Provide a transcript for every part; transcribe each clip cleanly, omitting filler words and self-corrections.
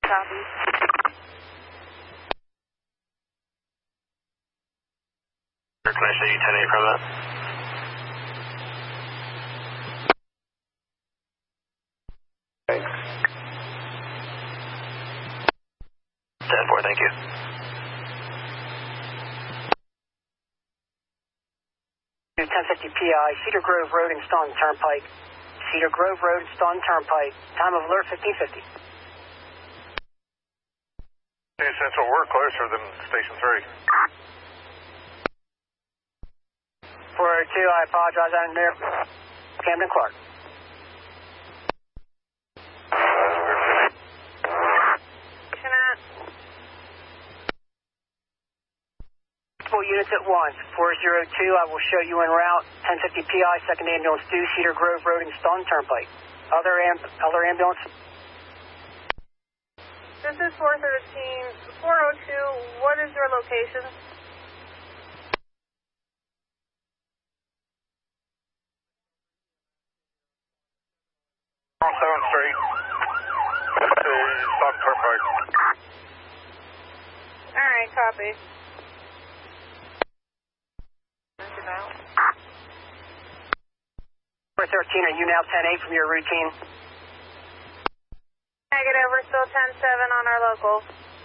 Copy. Can I show you 10-8 from that? Thanks. 10-4, thank you. Do 1050 PI, Cedar Grove Road and Staunton Turnpike. Cedar Grove Road and Staunton Turnpike. Time of alert 1550. Central, we're closer than Station 3. 402, I apologize, I'm there. Camden Clark. Multiple units at once. 402, I will show you en route. 1050 PI, 2nd Ambulance due, Cedar Grove Road and Staunton Turnpike. Other ambulance. This is 413. 402, what is your location? On 7th Street. Stop Turnpike. Alright, copy. 413, are you now 10-8 from your routine? Negative, we're still 10-7 on our local.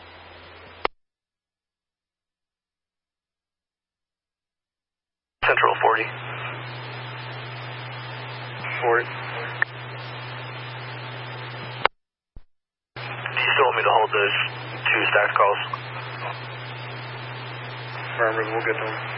Central 40. 40. Do you still want me to hold those 2 stacked calls? Affirmative, we'll get them.